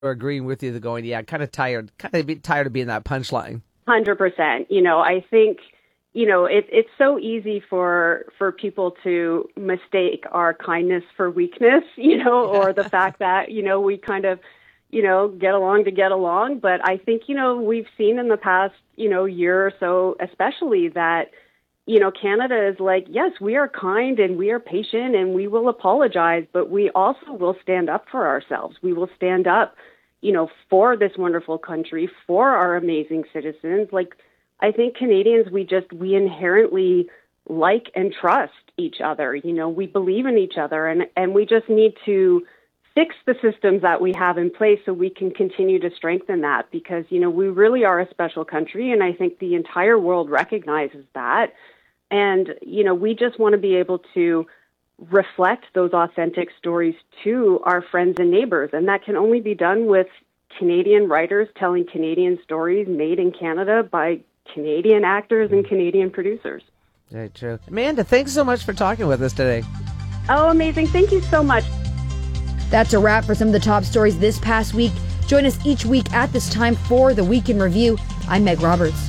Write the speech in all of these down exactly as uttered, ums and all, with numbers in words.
are agreeing with you, they're going, yeah, kind of tired, kind of tired of being that punchline. one hundred percent. You know, I think, you know, it, it's so easy for for people to mistake our kindness for weakness, you know, or the fact that, you know, we kind of, you know, get along to get along. But I think, you know, we've seen in the past, you know, year or so, especially that, you know, Canada is like, yes, we are kind and we are patient and we will apologize, but we also will stand up for ourselves. We will stand up, you know, for this wonderful country, for our amazing citizens. Like, I think Canadians, we just, we inherently like and trust each other. You know, we believe in each other, and, and we just need to fix the systems that we have in place so we can continue to strengthen that, because, you know, we really are a special country, and I think the entire world recognizes that. And, you know, we just want to be able to reflect those authentic stories to our friends and neighbors, and that can only be done with Canadian writers telling Canadian stories made in Canada by Canadian actors and Canadian producers. Very true. Amanda, thanks so much for talking with us today. Oh, amazing. Thank you so much. That's a wrap for some of the top stories this past week. Join us each week at this time for the Week in Review. I'm Meg Roberts.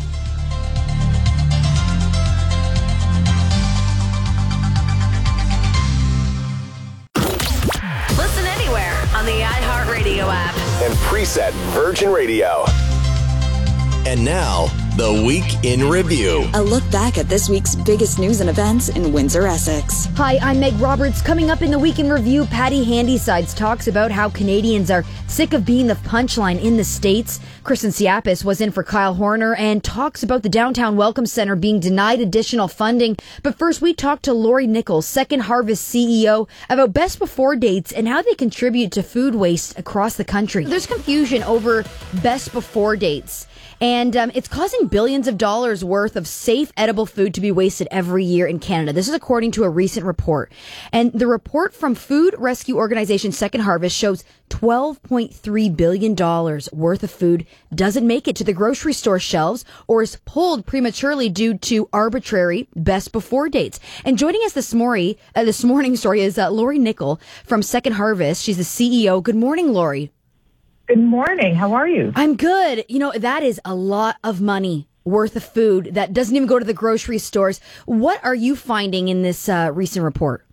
Listen anywhere on the iHeartRadio app. And Preset Virgin Radio. And now, the Week in Review. A look back at this week's biggest news and events in Windsor, Essex. Hi, I'm Meg Roberts. Coming up in the Week in Review, Patty Handysides talks about how Canadians are sick of being the punchline in the States. Kristen Siapis was in for Kyle Horner and talks about the Downtown Welcome Center being denied additional funding. But first, we talked to Lori Nichols, Second Harvest C E O, about best before dates and how they contribute to food waste across the country. There's confusion over best before dates. And um, it's causing billions of dollars worth of safe, edible food to be wasted every year in Canada. This is according to a recent report. And the report from food rescue organization Second Harvest shows twelve point three billion dollars worth of food doesn't make it to the grocery store shelves or is pulled prematurely due to arbitrary best before dates. And joining us this morning, uh, this morning, sorry, is uh, Lori Nichols from Second Harvest. She's the C E O. Good morning, Lori. Good morning. How are you? I'm good. You know, that is a lot of money worth of food that doesn't even go to the grocery stores. What are you finding in this uh, recent report?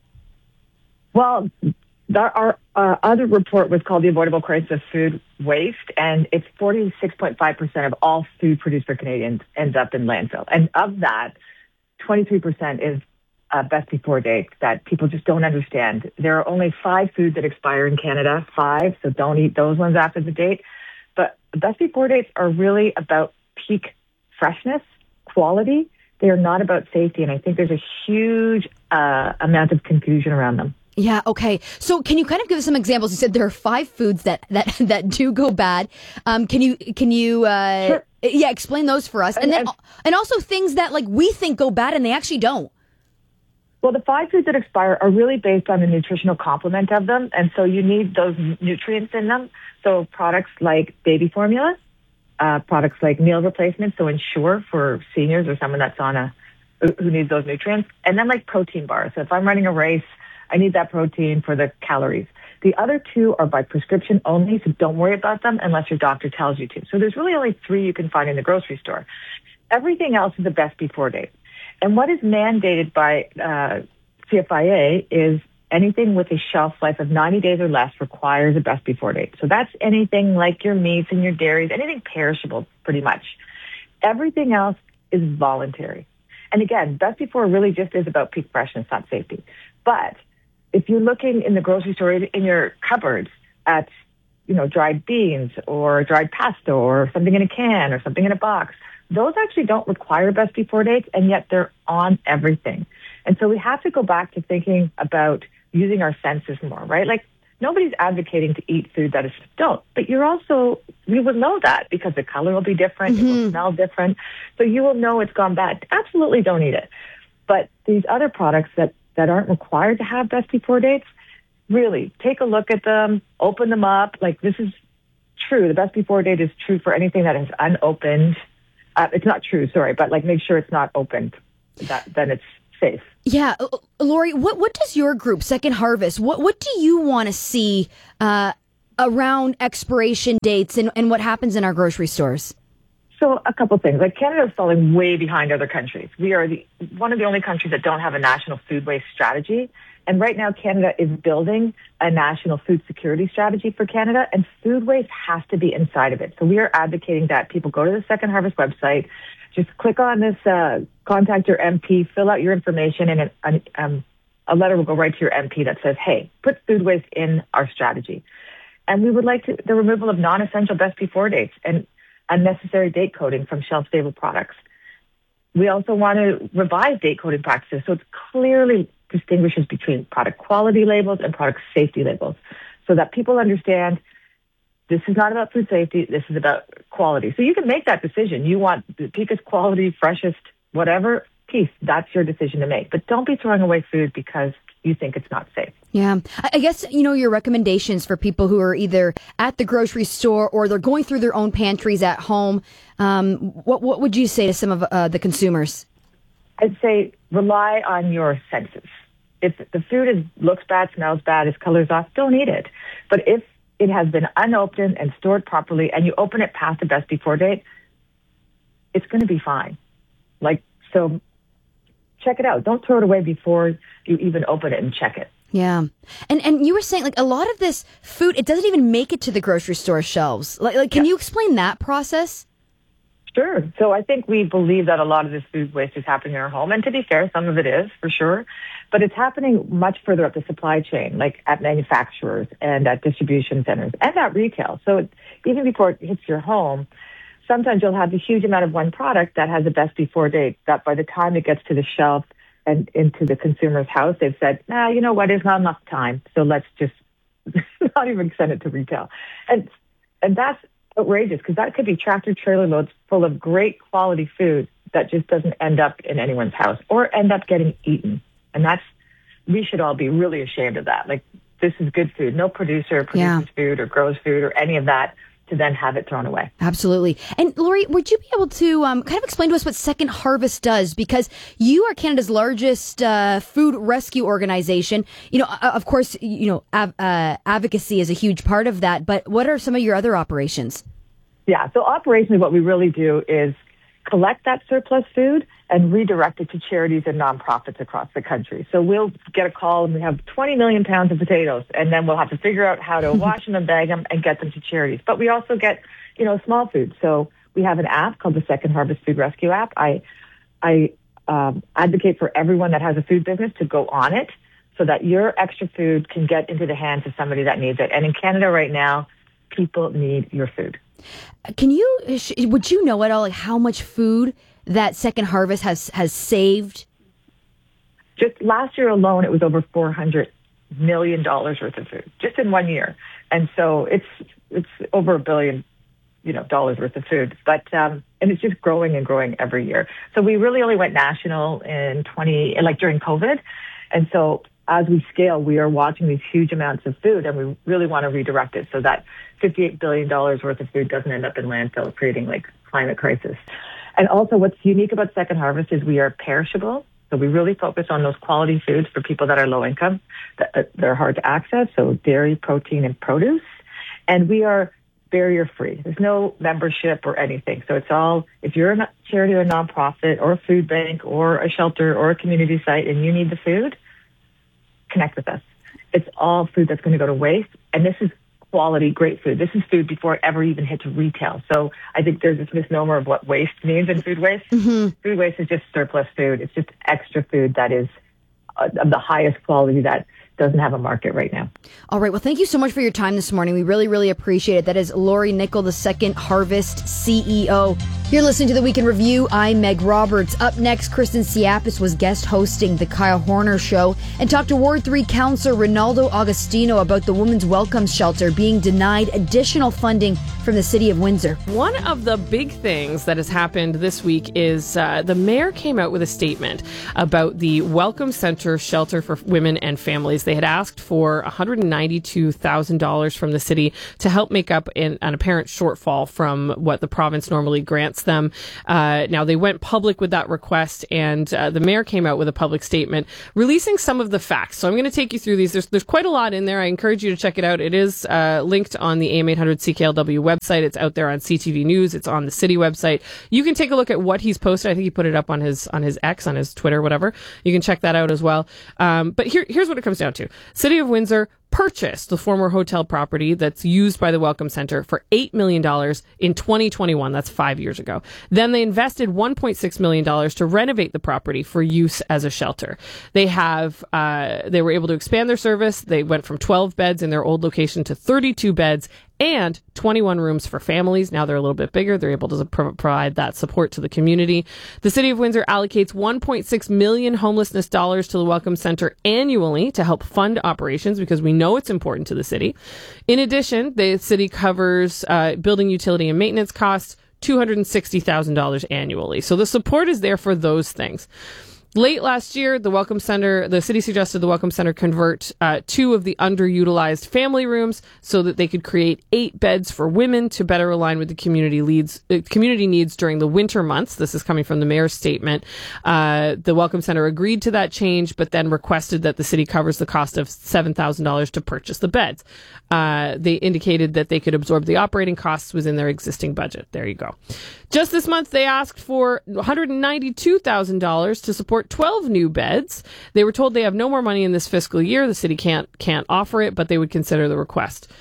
Well, the, our uh, other report was called The Avoidable Crisis of Food Waste, and it's forty-six point five percent of all food produced for Canadians ends up in landfill. And of that, twenty-three percent is uh, best before date that people just don't understand. There are only five foods that expire in Canada, five, so don't eat those ones after the date. But best before dates are really about peak freshness, quality. They are not about safety, and I think there's a huge uh, amount of confusion around them. Yeah, okay. So can you kind of give us some examples? You said there are five foods that that, that do go bad. Um, can you can you uh, sure. yeah, explain those for us? And, and then and, and also things that like we think go bad and they actually don't. Well, the five foods that expire are really based on the nutritional complement of them, and so you need those nutrients in them. So products like baby formula, uh, products like meal replacements, so Ensure for seniors or someone that's on a who needs those nutrients, and then like protein bars. So if I'm running a race, I need that protein for the calories. The other two are by prescription only, so don't worry about them unless your doctor tells you to. So there's really only three you can find in the grocery store. Everything else is the best before date. And what is mandated by uh, C F I A is anything with a shelf life of ninety days or less requires a best before date. So that's anything like your meats and your dairies, anything perishable pretty much. Everything else is voluntary. And again, best before really just is about peak freshness, not safety. But if you're looking in the grocery store, in your cupboards at, you know, dried beans or dried pasta or something in a can or something in a box, those actually don't require best before dates, and yet they're on everything. And so we have to go back to thinking about using our senses more, right? Like nobody's advocating to eat food that is don't, but you're also, you will know that because the color will be different, mm-hmm. It will smell different. So you will know it's gone bad. Absolutely don't eat it. But these other products that, that aren't required to have best before dates, really take a look at them, open them up. Like this is true. The best before date is true for anything that is unopened. Uh, it's not true, sorry, but like make sure it's not opened. That then it's safe. Yeah, Lori, what what does your group, Second Harvest, what what do you want to see uh, around expiration dates and, and what happens in our grocery stores? So a couple things. Like Canada is falling way behind other countries. We are the, one of the only countries that don't have a national food waste strategy. And right now, Canada is building a national food security strategy for Canada, and food waste has to be inside of it. So we are advocating that people go to the Second Harvest website, just click on this, uh, contact your M P, fill out your information, and an, um, a letter will go right to your M P that says, hey, put food waste in our strategy. And we would like to, the removal of non-essential best before dates and unnecessary date coding from shelf-stable products. We also want to revise date coding practices so it clearly distinguishes between product quality labels and product safety labels so that people understand this is not about food safety, this is about quality. So you can make that decision. You want the peakest quality, freshest, whatever piece, that's your decision to make. But don't be throwing away food because you think it's not safe. Yeah. I guess, you know, your recommendations for people who are either at the grocery store or they're going through their own pantries at home, um, what, what would you say to some of uh, the consumers? I'd say rely on your senses. If the food is, looks bad, smells bad, its color's off, don't eat it. But if it has been unopened and stored properly and you open it past the best before date, it's going to be fine. Like, so check it out. Don't throw it away before you even open it and check it. Yeah. And and you were saying, like, a lot of this food, it doesn't even make it to the grocery store shelves. Like, like can yeah. you explain that process? Sure. So I think we believe that a lot of this food waste is happening in our home. And to be fair, some of it is, for sure. But it's happening much further up the supply chain, like at manufacturers and at distribution centers and at retail. So it, even before it hits your home, sometimes you'll have a huge amount of one product that has a best before date that by the time it gets to the shelf and into the consumer's house, they've said, nah, you know what, there's not enough time. So let's just not even send it to retail. And and that's outrageous because that could be tractor trailer loads full of great quality food that just doesn't end up in anyone's house or end up getting eaten. And that's, we should all be really ashamed of that. Like, this is good food. No producer produces yeah. food or grows food or any of that to then have it thrown away. Absolutely. And Lori, would you be able to um, kind of explain to us what Second Harvest does? Because you are Canada's largest uh, food rescue organization. You know, uh, of course, you know, av- uh, advocacy is a huge part of that. But what are some of your other operations? Yeah. So operationally, what we really do is collect that surplus food and redirect it to charities and nonprofits across the country. So we'll get a call and we have twenty million pounds of potatoes, and then we'll have to figure out how to wash them and bag them and get them to charities. But we also get, you know, small food. So we have an app called the Second Harvest Food Rescue app. I, I um, advocate for everyone that has a food business to go on it so that your extra food can get into the hands of somebody that needs it. And in Canada right now, people need your food. Can you, would you know at all, like, how much food that Second Harvest has, has saved? Just last year alone, it was over four hundred million dollars worth of food, just in one year. And so it's, it's over a billion, you know, dollars worth of food. But, um, and it's just growing and growing every year. So we really only went national in twenty, like during COVID. And so as we scale, we are watching these huge amounts of food, and we really want to redirect it so that fifty-eight billion dollars worth of food doesn't end up in landfill, creating like climate crisis. And also what's unique about Second Harvest is we are perishable. So we really focus on those quality foods for people that are low income, that they're hard to access. So dairy, protein, and produce. And we are barrier free. There's no membership or anything. So it's all, if you're a charity or a nonprofit or a food bank or a shelter or a community site and you need the food, connect with us. It's all food that's going to go to waste. And this is quality, great food. This is food before it ever even hits retail. So I think there's this misnomer of what waste means in food waste. Mm-hmm. Food waste is just surplus food. It's just extra food that is uh, of the highest quality that doesn't have a market right now. All right. Well, thank you so much for your time this morning. We really, really appreciate it. That is Lori Nicol, the Second Harvest C E O. You're listening to The Week in Review. I'm Meg Roberts. Up next, Kristen Siapis was guest hosting The Kyle Horner Show and talked to Ward three Councillor Ronaldo Agostino about the Women's Welcome Shelter being denied additional funding from the City of Windsor. One of the big things that has happened this week is uh, the mayor came out with a statement about the Welcome Center Shelter for Women and Families. They had asked for one hundred ninety-two thousand dollars from the city to help make up an, an apparent shortfall from what the province normally grants supports them. Uh, now, they went public with that request, and uh, the mayor came out with a public statement releasing some of the facts. So I'm going to take you through these. There's, there's quite a lot in there. I encourage you to check it out. It is uh, linked on the A M eight hundred C K L W website. It's out there on C T V News. It's on the city website. You can take a look at what he's posted. I think he put it up on his on his X, on his Twitter, whatever. You can check that out as well. Um, but here, here's what it comes down to. City of Windsor purchased the former hotel property that's used by the Welcome Center for eight million dollars in twenty twenty-one. That's five years ago. Then they invested one point six million dollars to renovate the property for use as a shelter. They have, uh, they were able to expand their service. They went from twelve beds in their old location to thirty-two beds and twenty-one rooms for families. Now they're a little bit bigger. They're able to pro- provide that support to the community. The City of Windsor allocates one point six million homelessness dollars to the Welcome Center annually to help fund operations, because we know it's important to the city. In addition, the city covers uh, building utility and maintenance costs, two hundred sixty thousand dollars annually. So the support is there for those things. Late last year, the Welcome Center, the city suggested the Welcome Center convert uh, two of the underutilized family rooms so that they could create eight beds for women to better align with the community leads, uh, community needs during the winter months. This is coming from the mayor's statement. Uh, the Welcome Center agreed to that change, but then requested that the city covers the cost of seven thousand dollars to purchase the beds. Uh, they indicated that they could absorb the operating costs within their existing budget. There you go. Just this month, they asked for one hundred ninety-two thousand dollars to support twelve new beds. They were told they have no more money in this fiscal year. The city can't can't offer it, but they would consider the request.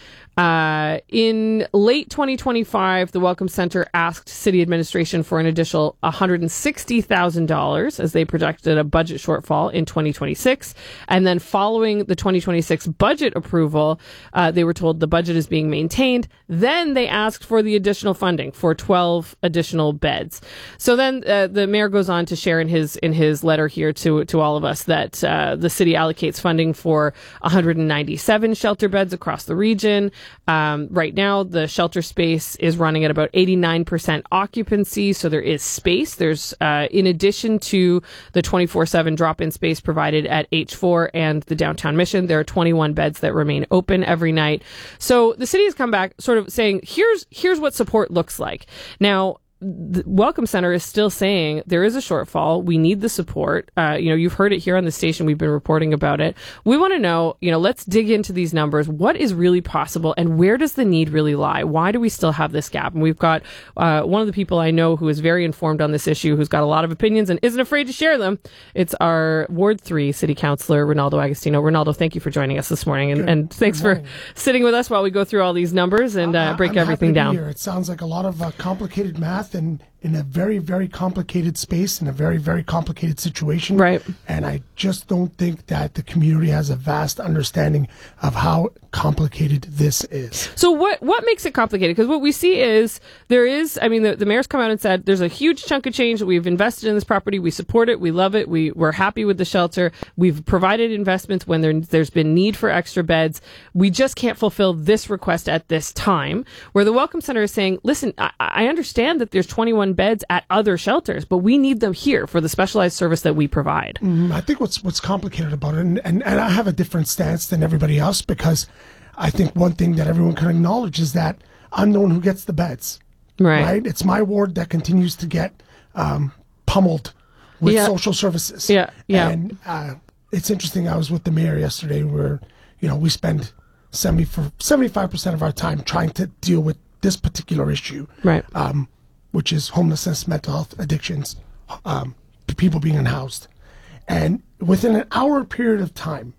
Uh, in late twenty twenty-five, the Welcome Center asked city administration for an additional one hundred sixty thousand dollars as they projected a budget shortfall in twenty twenty-six. And then following the twenty twenty-six budget approval, uh, they were told the budget is being maintained. Then they asked for the additional funding for twelve additional beds. So then uh, the mayor goes on to share in his in his letter here to to all of us that uh, the city allocates funding for one hundred ninety-seven shelter beds across the region. Um, right now, the shelter space is running at about eighty-nine percent occupancy, so there is space. There's, uh, in addition to the twenty-four seven drop-in space provided at H four and the Downtown Mission, there are twenty-one beds that remain open every night. So the city has come back sort of saying, here's, here's what support looks like. Now, the Welcome Center is still saying there is a shortfall. We need the support. Uh, you know, you've heard it here on the station. We've been reporting about it. We want to know, you know, let's dig into these numbers. What is really possible and where does the need really lie? Why do we still have this gap? And we've got uh, one of the people I know who is very informed on this issue, who's got a lot of opinions and isn't afraid to share them. It's our Ward three City Councillor, Ronaldo Agostino. Ronaldo, thank you for joining us this morning. And, and thanks for sitting with us while we go through all these numbers and uh, break I'm everything happy to be down. here. It sounds like a lot of uh, complicated math and in a very, very complicated space, in a very, very complicated situation. Right. And I just don't think that the community has a vast understanding of how complicated this is. So what what makes it complicated? Because what we see is there is, I mean, the, the mayor's come out and said there's a huge chunk of change that we've invested in this property. We support it. We love it. We, we're happy with the shelter. We've provided investments when there, there's been need for extra beds. We just can't fulfill this request at this time. Where the Welcome Center is saying, listen, I, I understand that there's twenty-one beds at other shelters, but we need them here for the specialized service that we provide. Mm, I think what's what's complicated about it, and, and, and I have a different stance than everybody else, because I think one thing that everyone can acknowledge is that I'm the one who gets the beds. Right. Right? It's my ward that continues to get um, pummeled with yeah. social services. Yeah, yeah. And uh, it's interesting, I was with the mayor yesterday where, you know, we spend seventy for seventy-five percent of our time trying to deal with this particular issue. Right. Um, which is homelessness, mental health, addictions, um, people being unhoused. And within an hour period of time,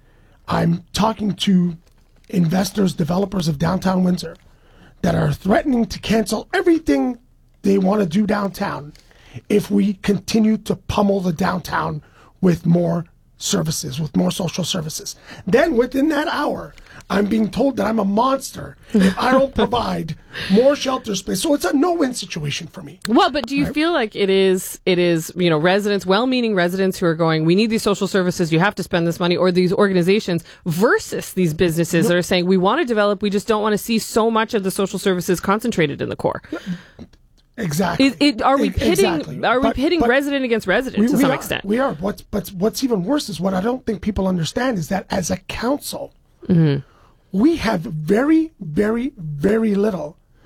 I'm talking to investors, developers of downtown Windsor that are threatening to cancel everything they want to do downtown if we continue to pummel the downtown with more services, with more social services. Then within that hour, I'm being told that I'm a monster if I don't provide more shelter space. So it's a no-win situation for me. Well, but do you right? feel like it is, it is, you know, residents, well-meaning residents who are going, we need these social services, you have to spend this money, or these organizations versus these businesses that are saying, we want to develop, we just don't want to see so much of the social services concentrated in the core? Exactly. It, it, are we pitting, exactly. are we but, pitting but resident against resident we, to we some are, extent? We are. What's, but what's even worse is what I don't think people understand is that as a council, mm-hmm. we have very, very, very little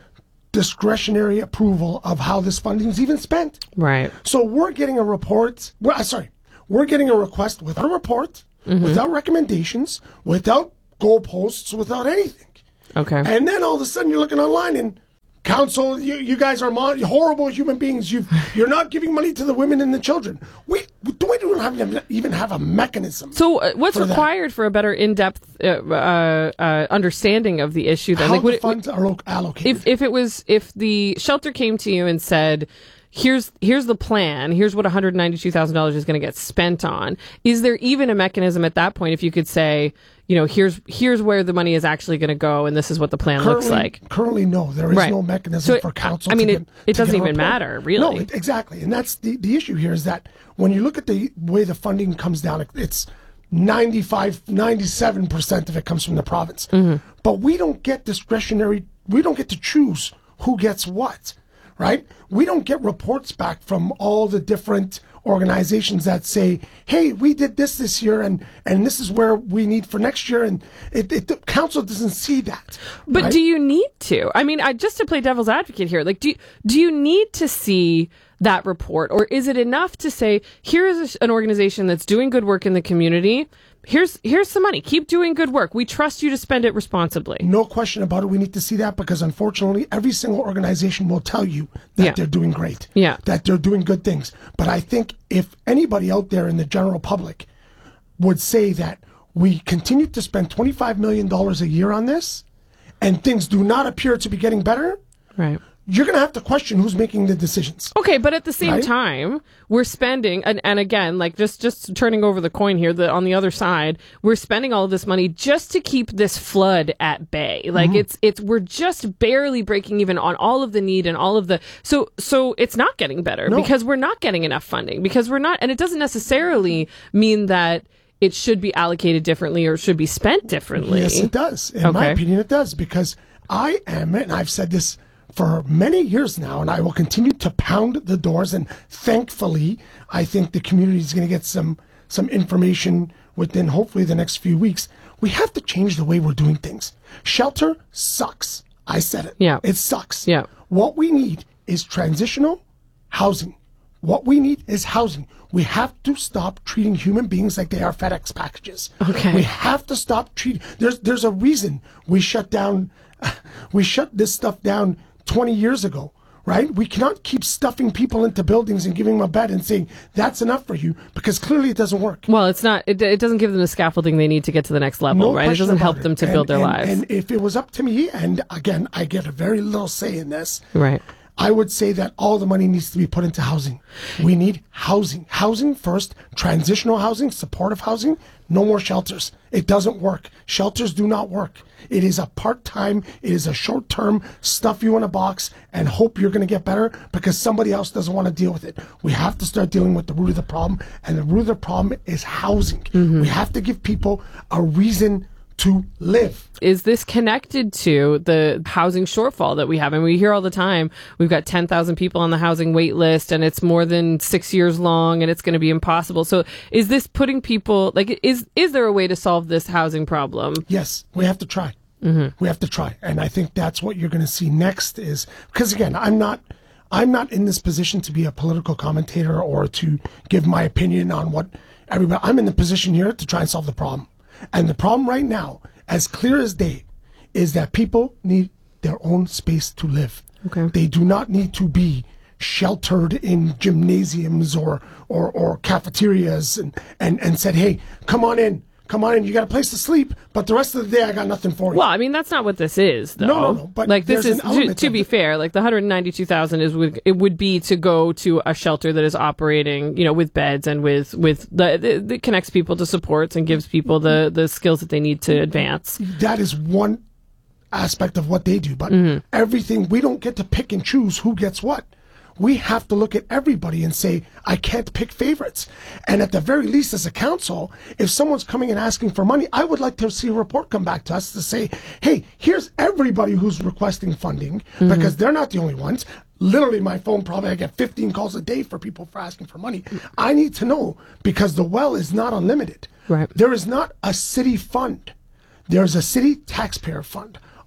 discretionary approval of how this funding is even spent. Right. So we're getting a report. Well, sorry, we're getting a request without a report, mm-hmm. without recommendations, without goalposts, without anything. Okay. And then all of a sudden you're looking online and council, you, you guys are mon- horrible human beings. You you're not giving money to the women and the children. We do we don't have, even have a mechanism. So uh, what's for required that? for a better in-depth uh, uh, uh, understanding of the issue? Then, How like, would the it, funds are allocated. If if it was if the shelter came to you and said, Here's here's the plan. Here's what one hundred ninety-two thousand dollars is going to get spent on. Is there even a mechanism at that point if you could say, you know, here's here's where the money is actually going to go, and this is what the plan currently, looks like? Currently, no. There is right. no mechanism so for council. I mean, to it, get, it to doesn't get a even report. matter, really. No, it, exactly. And that's the, the issue here is that when you look at the way the funding comes down, it's ninety-five, ninety-seven percent of it comes from the province. Mm-hmm. But we don't get discretionary, we don't get to choose who gets what. Right? We don't get reports back from all the different organizations that say, hey, we did this this year and, and this is where we need for next year. And it, it, the council doesn't see that. But right? do you need to? I mean, I, just to play devil's advocate here, like, do you, do you need to see that report? Or is it enough to say, here's an organization that's doing good work in the community. Here's here's some money. Keep doing good work. We trust you to spend it responsibly. No question about it. We need to see that because, unfortunately, every single organization will tell you that yeah. they're doing great, yeah. that they're doing good things. But I think if anybody out there in the general public would say that we continue to spend twenty-five million dollars a year on this and things do not appear to be getting better, right? You're going to have to question who's making the decisions. Okay, but at the same right? time, we're spending, and, and again, like just, just turning over the coin here, the, on the other side, we're spending all of this money just to keep this flood at bay. Like mm-hmm. it's, it's, we're just barely breaking even on all of the need and all of the, so, so it's not getting better no. because we're not getting enough funding because we're not, and it doesn't necessarily mean that it should be allocated differently or should be spent differently. Yes, it does. In okay. my opinion, it does because I am, and I've said this for many years now, and I will continue to pound the doors. And thankfully, I think the community is going to get some some information within hopefully the next few weeks. We have to change the way we're doing things. Shelter sucks. I said it. Yeah. It sucks. Yeah. What we need is transitional housing. What we need is housing. We have to stop treating human beings like they are FedEx packages. Okay. We have to stop treating. There's there's a reason we shut down. We shut this stuff down twenty years ago, right? We cannot keep stuffing people into buildings and giving them a bed and saying that's enough for you because clearly it doesn't work. Well, it's not. It, it doesn't give them the scaffolding they need to get to the next level, no right? It doesn't help it. them to and, build their and, lives. And if it was up to me, and again, I get a very little say in this, right? I would say that all the money needs to be put into housing. We need housing. Housing first, transitional housing, supportive housing, no more shelters. It doesn't work. Shelters do not work. It is a part-time, it is a short-term, stuff you in a box and hope you're going to get better because somebody else doesn't want to deal with it. We have to start dealing with the root of the problem, and the root of the problem is housing. Mm-hmm. We have to give people a reason to live. Is this connected to the housing shortfall that we have? And we hear all the time, we've got ten thousand people on the housing wait list and it's more than six years long and it's going to be impossible. So is this putting people, like, is is there a way to solve this housing problem? Yes, we have to try. Mm-hmm. We have to try. And I think that's what you're going to see next is, because again, I'm not, I'm not in this position to be a political commentator or to give my opinion on what everybody, I'm in the position here to try and solve the problem. And the problem right now, as clear as day, is that people need their own space to live. Okay. They do not need to be sheltered in gymnasiums or, or, or cafeterias and, and, and said, hey, come on in. Come on in, you got a place to sleep, but the rest of the day I got nothing for you. Well, I mean, that's not what this is, though. No, no, no. But like, this is, to, to be it. fair, like the one hundred ninety-two thousand is would it would be to go to a shelter that is operating, you know, with beds and with with the, the that connects people to supports and gives people the the skills that they need to advance. That is one aspect of what they do, but mm-hmm. everything, we don't get to pick and choose who gets what. We have to look at everybody and say, I can't pick favorites. And at the very least, as a council, if someone's coming and asking for money, I would like to see a report come back to us to say, hey, here's everybody who's requesting funding, mm-hmm. because they're not the only ones. Literally, my phone probably, I get fifteen calls a day for people for asking for money. I need to know because the well is not unlimited. Right. There is not a city fund. There's a city taxpayer fund.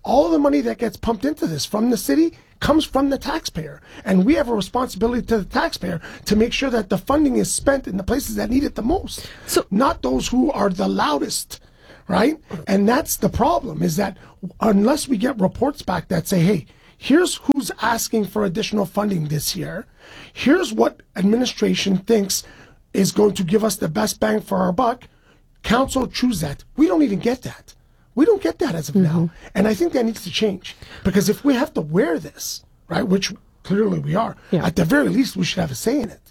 All the money that gets pumped into this from the city comes from the taxpayer. And we have a responsibility to the taxpayer to make sure that the funding is spent in the places that need it the most, so, not those who are the loudest, right? And that's the problem, is that unless we get reports back that say, hey, here's who's asking for additional funding this year, here's what administration thinks is going to give us the best bang for our buck, council choose that. We don't even get that. We don't get that as of mm-hmm. now. And I think that needs to change. Because if we have to wear this, right, which clearly we are, yeah. at the very least we should have a say in it.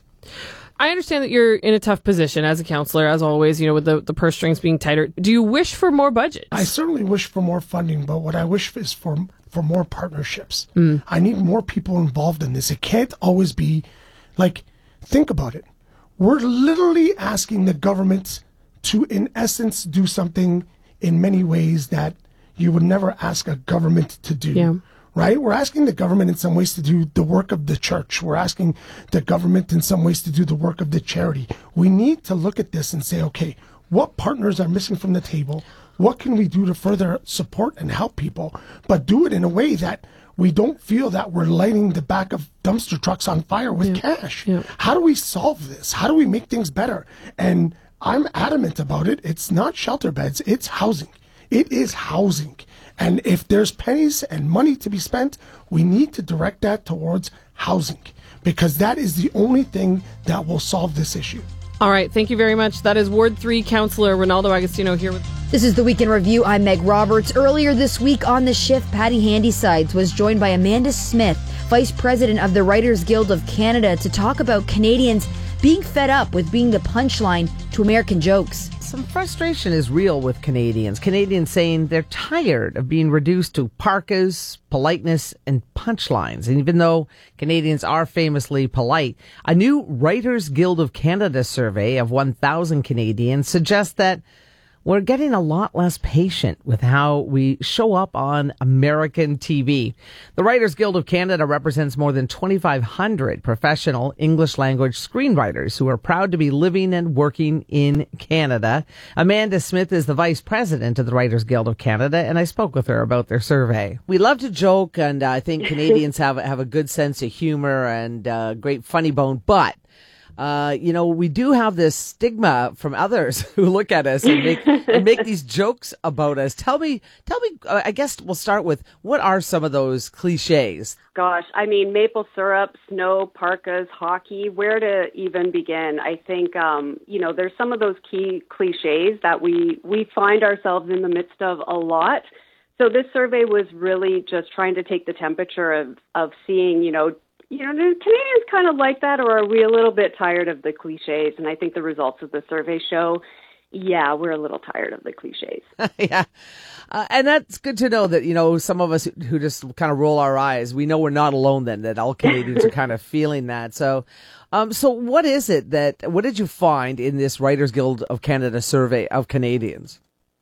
I understand that you're in a tough position as a councillor, as always, you know, with the, the purse strings being tighter. Do you wish for more budget? I certainly wish for more funding, but what I wish is for for more partnerships. Mm. I need more people involved in this. It can't always be, like, think about it. We're literally asking the government to, in essence, do something in many ways that you would never ask a government to do, yeah. right? We're asking the government in some ways to do the work of the church. We're asking the government in some ways to do the work of the charity. We need to look at this and say, okay, what partners are missing from the table? What can we do to further support and help people? But do it in a way that we don't feel that we're lighting the back of dumpster trucks on fire with yeah. cash. Yeah. How do we solve this? How do we make things better? And I'm adamant about it. It's not shelter beds. It's housing. It is housing. And if there's pennies and money to be spent, we need to direct that towards housing, because that is the only thing that will solve this issue. All right. Thank you very much. That is Ward three Councillor Ronaldo Agostino here with... This is the Week in Review. I'm Meg Roberts. Earlier this week on The Shift, Patty Handysides was joined by Amanda Smith, Vice President of the Writers Guild of Canada, to talk about Canadians being fed up with being the punchline to American jokes. Some frustration is real with Canadians. Canadians saying they're tired of being reduced to parkas, politeness, and punchlines. And even though Canadians are famously polite, a new Writers Guild of Canada survey of one thousand Canadians suggests that we're getting a lot less patient with how we show up on American T V. The Writers Guild of Canada represents more than twenty-five hundred professional English language screenwriters who are proud to be living and working in Canada. Amanda Smith is the vice president of the Writers Guild of Canada, and I spoke with her about their survey. We love to joke, and uh, I think Canadians have, have a good sense of humor and uh, great funny bone, but Uh, you know, we do have this stigma from others who look at us and make and make these jokes about us. Tell me, tell me. Uh, I guess we'll start with, what are some of those cliches? Gosh, I mean, maple syrup, snow, parkas, hockey. Where to even begin? I think um, you know, there's some of those key cliches that we we find ourselves in the midst of a lot. So this survey was really just trying to take the temperature of of seeing, you know. You know, do Canadians kind of like that, or are we a little bit tired of the cliches? And I think the results of the survey show, yeah, we're a little tired of the cliches. yeah. Uh, and that's good to know that, you know, some of us who just kind of roll our eyes, we know we're not alone then, that all Canadians are kind of feeling that. So, um, so what is it that, what did you find in this Writers Guild of Canada survey of Canadians?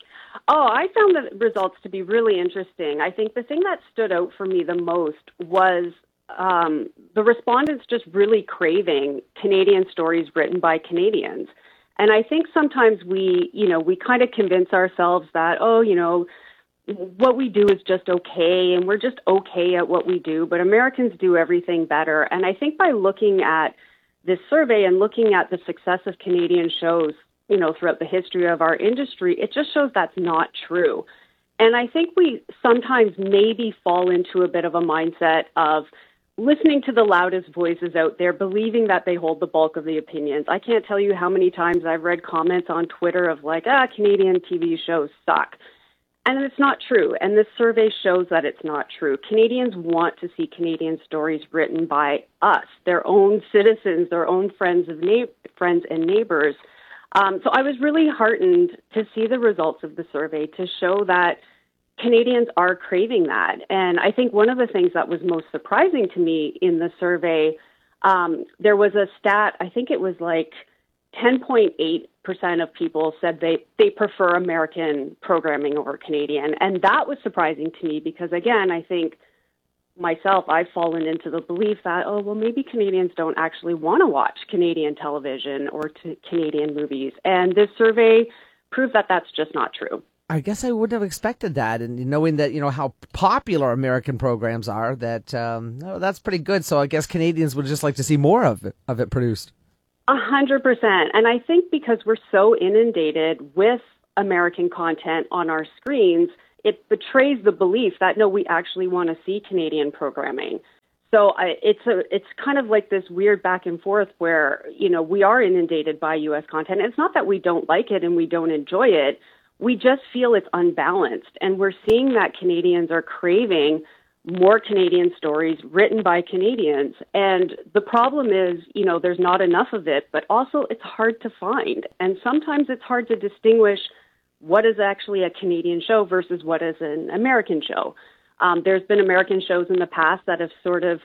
Oh, I found the results to be really interesting. I think the thing that stood out for me the most was Um, the respondents just really craving Canadian stories written by Canadians. And I think sometimes we, you know, we kind of convince ourselves that, oh, you know, what we do is just okay and we're just okay at what we do, but Americans do everything better. And I think by looking at this survey and looking at the success of Canadian shows, you know, throughout the history of our industry, it just shows that's not true. And I think we sometimes maybe fall into a bit of a mindset of listening to the loudest voices out there, believing that they hold the bulk of the opinions. I can't tell you how many times I've read comments on Twitter of like, ah, Canadian T V shows suck. And it's not true. And this survey shows that it's not true. Canadians want to see Canadian stories written by us, their own citizens, their own friends of na- friends and neighbors. Um, so I was really heartened to see the results of the survey to show that Canadians are craving that. And I think one of the things that was most surprising to me in the survey, um, there was a stat, I think it was like ten point eight percent of people said they, they prefer American programming over Canadian. And that was surprising to me because, again, I think myself, I've fallen into the belief that, oh, well, maybe Canadians don't actually want to watch Canadian television or to Canadian movies. And this survey proved that that's just not true. I guess I wouldn't have expected that, and knowing that, you know, how popular American programs are, that um, no, that's pretty good. So I guess Canadians would just like to see more of it, of it produced. A hundred percent. And I think because we're so inundated with American content on our screens, it betrays the belief that, no, we actually want to see Canadian programming. So I, it's a, it's kind of like this weird back and forth where, you know, we are inundated by U S content. It's not that we don't like it and we don't enjoy it. We just feel it's unbalanced. And we're seeing that Canadians are craving more Canadian stories written by Canadians. And the problem is, you know, there's not enough of it, but also it's hard to find. And sometimes it's hard to distinguish what is actually a Canadian show versus what is an American show. Um, there's been American shows in the past that have sort of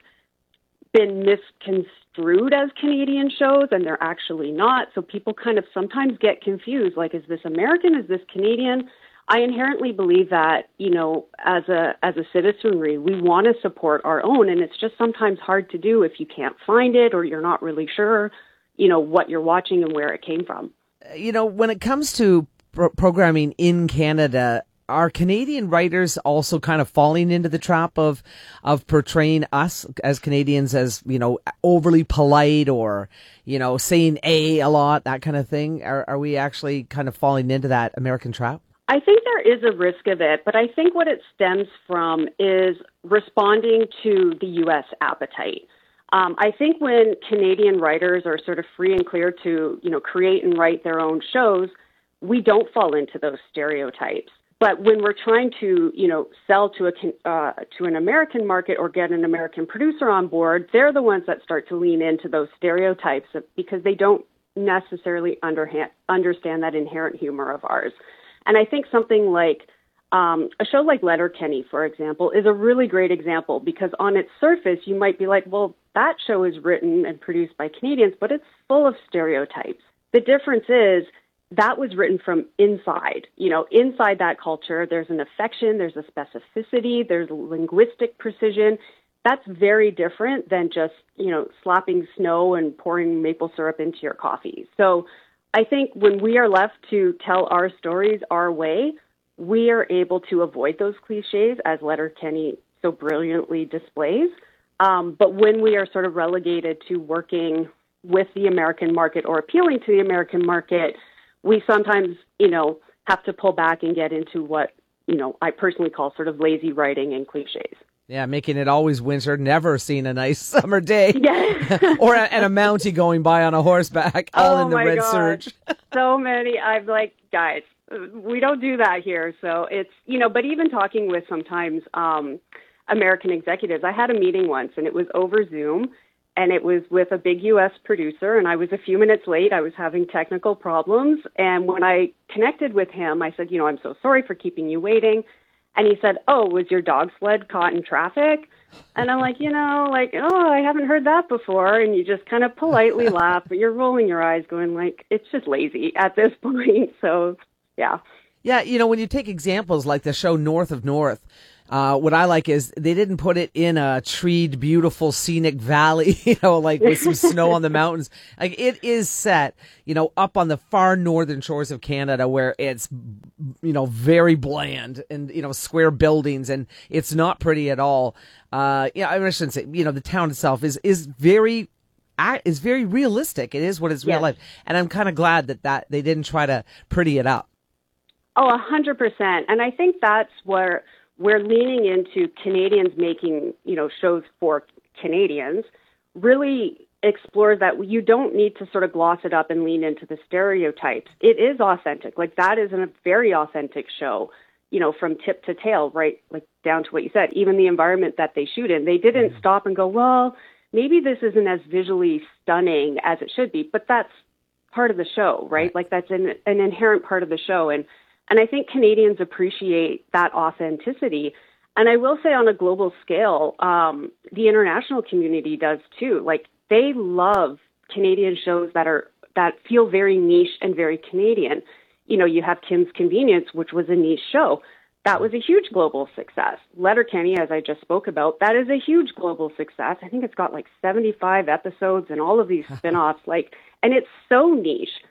been misconstrued as Canadian shows, and they're actually not. So people kind of sometimes get confused, like, is this American? Is this Canadian? I inherently believe that, you know, as a as a citizenry, we want to support our own, and it's just sometimes hard to do if you can't find it or you're not really sure, you know, what you're watching and where it came from. You know, when it comes to pro- programming in Canada, are Canadian writers also kind of falling into the trap of of portraying us as Canadians as, you know, overly polite or, you know, saying a a lot, that kind of thing? Are, are we actually kind of falling into that American trap? I think there is a risk of it, but I think what it stems from is responding to the U S appetite. Um, I think when Canadian writers are sort of free and clear to, you know, create and write their own shows, we don't fall into those stereotypes. But when we're trying to, you know, sell to a uh, to an American market or get an American producer on board, they're the ones that start to lean into those stereotypes because they don't necessarily underhand, understand that inherent humor of ours. And I think something like um, a show like Letterkenny, for example, is a really great example because on its surface, you might be like, well, that show is written and produced by Canadians, but it's full of stereotypes. The difference is that was written from inside. You know, inside that culture, there's an affection, there's a specificity, there's linguistic precision. That's very different than just, you know, slapping snow and pouring maple syrup into your coffee. So I think when we are left to tell our stories our way, we are able to avoid those cliches, as Letterkenny so brilliantly displays. Um, but when we are sort of relegated to working with the American market or appealing to the American market, we sometimes, you know, have to pull back and get into what, you know, I personally call sort of lazy writing and cliches. Yeah, making it always winter, never seen a nice summer day. Yeah. or a, and a Mountie going by on a horseback, all oh in the my red God. surge. So many. I'm like, guys, we don't do that here. So it's, you know, but even talking with sometimes um, American executives, I had a meeting once and it was over Zoom. And it was with a big U S producer, and I was a few minutes late. I was having technical problems. And when I connected with him, I said, you know, I'm so sorry for keeping you waiting. And he said, oh, was your dog sled caught in traffic? And I'm like, you know, like, oh, I haven't heard that before. And you just kind of politely laugh, but you're rolling your eyes going like, it's just lazy at this point. So, yeah. Yeah, you know, when you take examples like the show North of North, Uh, what I like is they didn't put it in a treed, beautiful, scenic valley, you know, like with some snow on the mountains. Like it is set, you know, up on the far northern shores of Canada where it's, you know, very bland and, you know, square buildings and it's not pretty at all. Uh, yeah, I shouldn't say, you know, the town itself is, is very, is very realistic. It is what is real yes. life. And I'm kind of glad that, that they didn't try to pretty it up. Oh, a hundred percent. And I think that's where we're leaning into Canadians making, you know, shows for Canadians, really explores that you don't need to sort of gloss it up and lean into the stereotypes. It is authentic. Like that is a very authentic show, you know, from tip to tail, right? Like down to what you said, even the environment that they shoot in. They didn't mm-hmm. stop and go, well, maybe this isn't as visually stunning as it should be, but that's part of the show, right? right. Like that's an, an inherent part of the show. And And I think Canadians appreciate that authenticity. And I will say on a global scale, um, the international community does too. Like they love Canadian shows that are that feel very niche and very Canadian. You know, you have Kim's Convenience, which was a niche show. That was a huge global success. Letterkenny, as I just spoke about, that is a huge global success. I think it's got like seventy-five episodes and all of these spinoffs. Like, and it's so niche.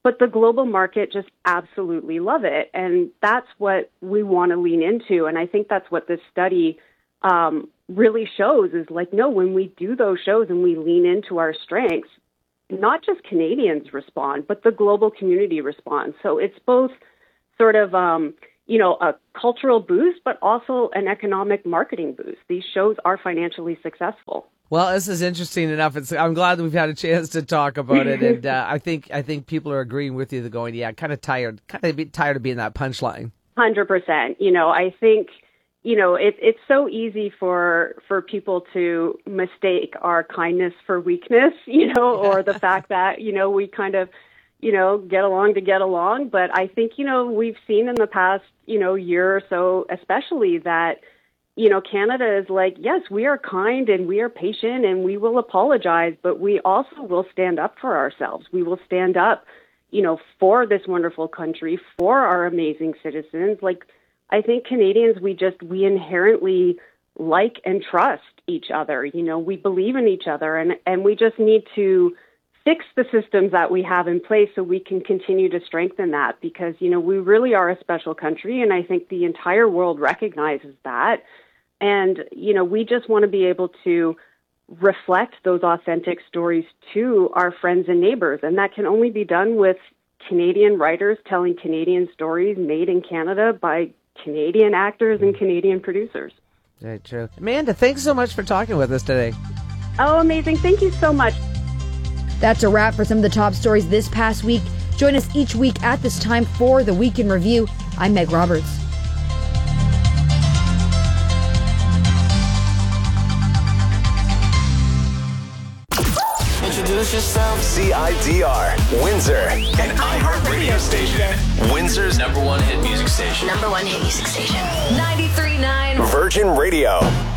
but the global market just absolutely love it. And that's what we want to lean into. And I think that's what this study um, really shows is like, no, when we do those shows and we lean into our strengths, not just Canadians respond, but the global community responds. So it's both sort of, um, you know, a cultural boost, but also an economic marketing boost. These shows are financially successful. Well, this is interesting enough. It's, I'm glad that we've had a chance to talk about it, and uh, I think I think people are agreeing with you. They're going, yeah, kind of tired, kind of tired of being that punchline. Hundred percent. You know, I think, you know, it, it's so easy for for people to mistake our kindness for weakness, you know, or the fact that, you know, we kind of, you know, get along to get along. But I think, you know, we've seen in the past, you know, year or so, especially that, you know, Canada is like, yes, we are kind and we are patient and we will apologize, but we also will stand up for ourselves. We will stand up, you know, for this wonderful country, for our amazing citizens. Like, I think Canadians, we just, we inherently like and trust each other. You know, we believe in each other, and, and we just need to fix the systems that we have in place so we can continue to strengthen that, because, you know, we really are a special country, and I think the entire world recognizes that. And, you know, we just want to be able to reflect those authentic stories to our friends and neighbors, and that can only be done with Canadian writers telling Canadian stories made in Canada by Canadian actors and Canadian producers. Very true. Amanda, thanks so much for talking with us today. Oh, amazing. Thank you so much. That's a wrap for some of the top stories this past week. Join us each week at this time for the Week in Review. I'm Meg Roberts. Introduce yourself. C I D R, Windsor, an iHeart radio station. Windsor's number one hit music station. Number one hit music station. ninety-three point nine Virgin Radio.